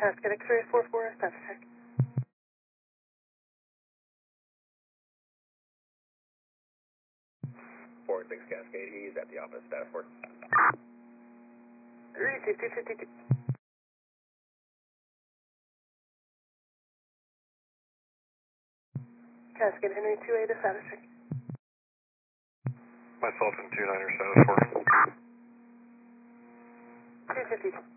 Cascade X-ray 44, status check. Forward 6 Cascade, he's at the office, status report. Receive 252. Cascade Henry 28, status check. Myself and 29er status report. 252.